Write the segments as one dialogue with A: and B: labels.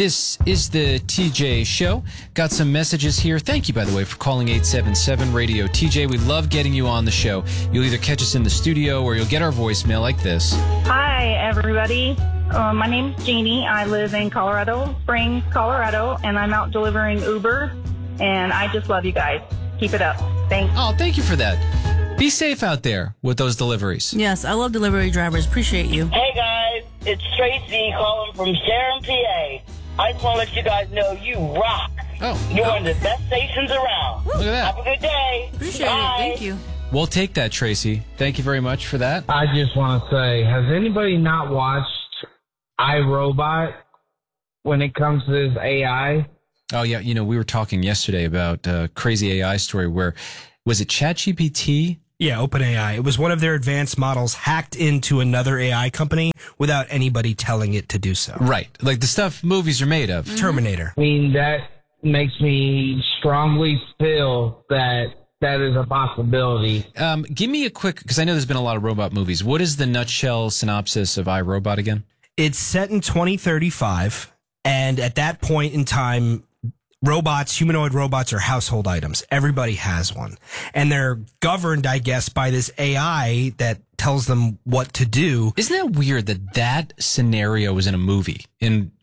A: This is the TJ Show. Got some messages here. Thank you, by the way, for calling 877 Radio TJ. We love getting you on the show. You'll either catch us in the studio or you'll get our voicemail like this.
B: Hi, everybody. My name's Jeannie. I live in Colorado Springs, Colorado, and I'm out delivering Uber. And I just love you guys. Keep it up. Thanks.
A: Oh, thank you for that. Be safe out there with those deliveries.
C: Yes, I love delivery drivers. Appreciate you.
D: Hey, guys. It's Tracy calling from Sharon, PA. I just want to let you guys know you rock.
A: Oh.
D: You're one of the best stations around.
A: Look at that.
D: Have a good day.
C: Appreciate
D: Bye.
C: it. Thank you.
A: We'll take that, Tracy. Thank you very much for that.
E: I just want to say, has anybody not watched iRobot when it comes to this AI?
A: Oh, yeah. You know, we were talking yesterday about a crazy AI story where, was it ChatGPT?
F: Yeah, OpenAI. It was one of their advanced models hacked into another AI company without anybody telling it to do so.
A: Right. Like the stuff movies are made of.
F: Terminator.
E: I mean, that makes me strongly feel that that is a possibility.
A: Give me a quick, because I know there's been a lot of robot movies. What is the nutshell synopsis of iRobot again?
F: It's set in 2035, and at that point in time, humanoid robots are household items. Everybody has one. And they're governed, I guess, by this AI that tells them what to do.
A: Isn't that weird that that scenario was in a movie in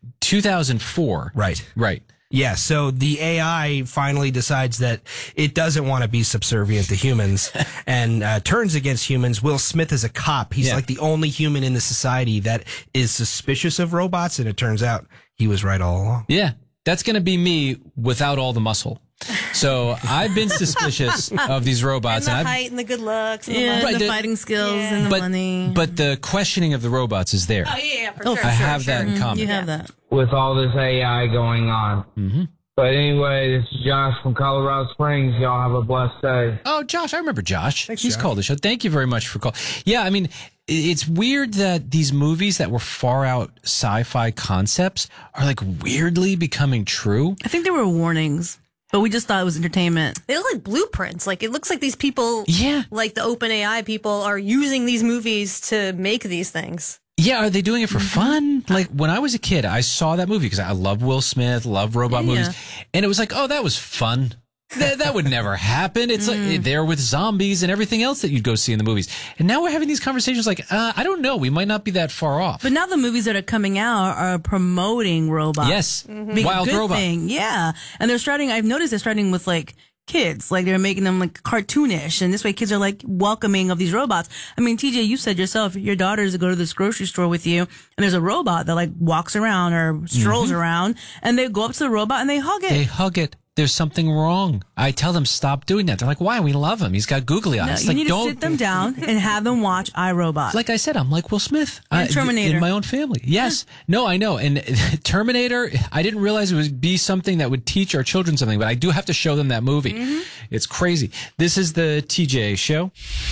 A: 2004?
F: Right.
A: Right.
F: Yeah, so the AI finally decides that it doesn't want to be subservient to humans and turns against humans. Will Smith is a cop. He's like the only human in the society that is suspicious of robots, and it turns out he was right all along.
A: Yeah. That's going to be me without all the muscle. So I've been suspicious of these robots.
G: And the height and the good looks. And
C: the fighting skills and the money.
A: But the questioning of the robots is there.
G: Oh, yeah, for sure.
A: I have that in common.
C: You have that.
E: With all this AI going on.
A: Mm-hmm.
E: But anyway, this is Josh from Colorado Springs. Y'all have a blessed day.
A: Oh, Josh, I remember Josh.
F: Thanks,
A: He's
F: Josh.
A: called the show. Thank you very much for calling. Yeah, I mean, it's weird that these movies that were far out sci-fi concepts are like weirdly becoming true.
C: I think there were warnings, but we just thought it was entertainment.
G: They look like blueprints. Like, it looks like these people, like the OpenAI people, are using these movies to make these things.
A: Yeah, are they doing it for fun? Like, when I was a kid, I saw that movie because I love Will Smith, love robot movies. And it was like, oh, that was fun. That would never happen. It's like there with zombies and everything else that you'd go see in the movies. And now we're having these conversations like, I don't know. We might not be that far off.
C: But now the movies that are coming out are promoting robots.
A: Yes.
C: Being
A: Wild
C: a good
A: robot.
C: thing. Yeah. And I've noticed they're starting with like kids. Like they're making them like cartoonish. And this way kids are like welcoming of these robots. I mean, TJ, you said yourself, your daughters go to this grocery store with you and there's a robot that like walks around or strolls around and they go up to the robot and they hug it.
A: They hug it. There's something wrong. I tell them, stop doing that. They're like, why? We love him. He's got googly eyes.
C: You need to sit them down and have them watch iRobot.
A: Like I said, I'm like Will Smith.
C: And Terminator.
A: In my own family. Yes. No, I know. And Terminator, I didn't realize it would be something that would teach our children something, but I do have to show them that movie. It's crazy. This is the TJ Show.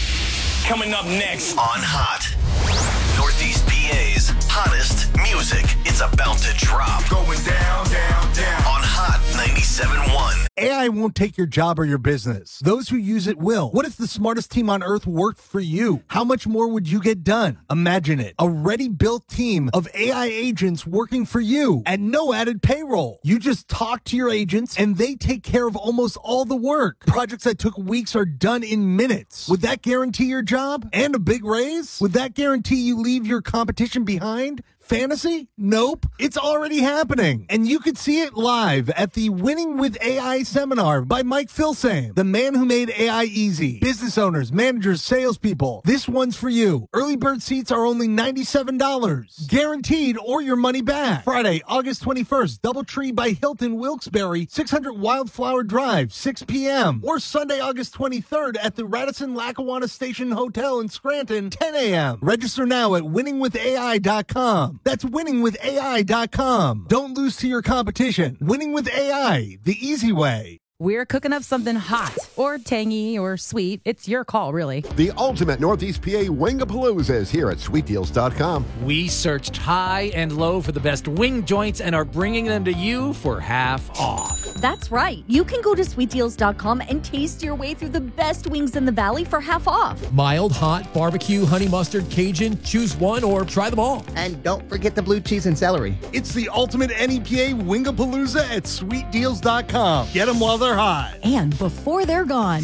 H: Coming up next
I: on Hot. Northeast PA's hottest music. It's about to drop.
H: Going down, down, down.
I: On Hot 97.1.
J: AI won't take your job or your business. Those who use it will. What if the smartest team on earth worked for you? How much more would you get done? Imagine it. A ready-built team of AI agents working for you at no added payroll. You just talk to your agents and they take care of almost all the work. Projects that took weeks are done in minutes. Would that guarantee your job and a big raise? Would that guarantee you leave your competition behind? Fantasy? Nope. It's already happening. And you could see it live at the Winning with AI seminar by Mike Filsame, the man who made AI easy. Business owners, managers, salespeople. This one's for you. Early bird seats are only $97. Guaranteed or your money back. Friday, August 21st, Doubletree by Hilton Wilkes-Barre, 600 Wildflower Drive, 6 p.m. Or Sunday, August 23rd at the Radisson Lackawanna Station Hotel in Scranton, 10 a.m. Register now at winningwithai.com. That's winningwithai.com. Don't lose to your competition. Winning with AI, the easy way.
K: We're cooking up something hot or tangy or sweet. It's your call, really.
L: The ultimate Northeast PA Wingapalooza is here at sweetdeals.com.
M: We searched high and low for the best wing joints and are bringing them to you for half off.
N: That's right. You can go to sweetdeals.com and taste your way through the best wings in the valley for half off.
O: Mild, hot, barbecue, honey mustard, Cajun. Choose one or try them all.
P: And don't forget the blue cheese and celery.
J: It's the ultimate NEPA Wingapalooza at sweetdeals.com. Get them while they're hot.
N: And before they're gone.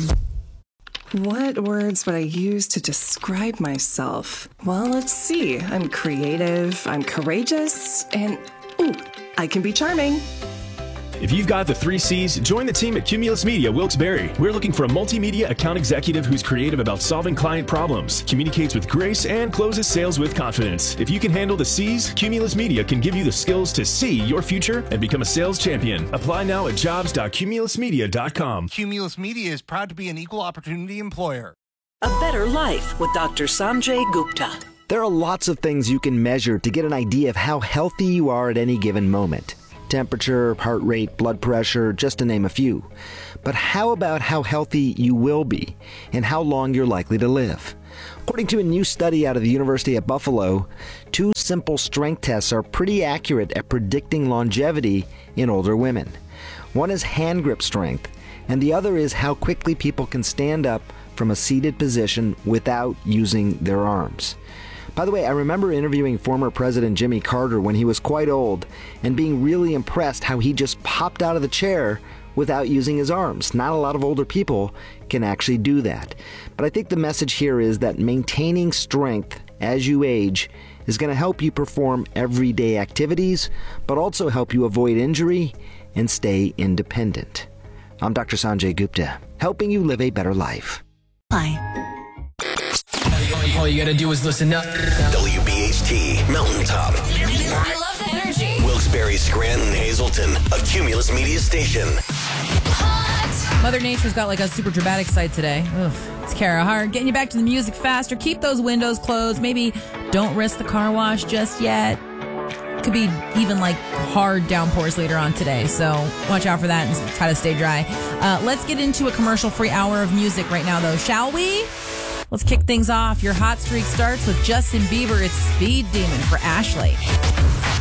Q: What words would I use to describe myself? Well, let's see. I'm creative, I'm courageous, and ooh, I can be charming.
R: If you've got the 3 C's, join the team at Cumulus Media Wilkes-Barre. We're looking for a multimedia account executive who's creative about solving client problems, communicates with grace, and closes sales with confidence. If you can handle the C's, Cumulus Media can give you the skills to see your future and become a sales champion. Apply now at jobs.cumulusmedia.com.
J: Cumulus Media is proud to be an equal opportunity employer.
S: A better life with Dr. Sanjay Gupta.
T: There are lots of things you can measure to get an idea of how healthy you are at any given moment. Temperature, heart rate, blood pressure, just to name a few. But how about how healthy you will be and how long you're likely to live? According to a new study out of the University at Buffalo, 2 simple strength tests are pretty accurate at predicting longevity in older women. One is hand grip strength, and the other is how quickly people can stand up from a seated position without using their arms. By the way, I remember interviewing former President Jimmy Carter when he was quite old and being really impressed how he just popped out of the chair without using his arms. Not a lot of older people can actually do that. But I think the message here is that maintaining strength as you age is going to help you perform everyday activities, but also help you avoid injury and stay independent. I'm Dr. Sanjay Gupta, helping you live a better life.
N: Hi.
U: All you gotta do is listen up.
I: WBHT Mountaintop.
V: I love the energy.
I: Wilkes-Barre, Scranton, Hazleton, a Cumulus Media station.
K: Mother Nature's got like a super dramatic side today. Ugh. It's Kara Hart getting you back to the music faster. Keep those windows closed. Maybe don't risk the car wash just yet. Could be even like hard downpours later on today. So watch out for that and try to stay dry. Let's get into a commercial-free hour of music right now, though, shall we? Let's kick things off. Your hot streak starts with Justin Bieber. It's Speed Demon for Ashley.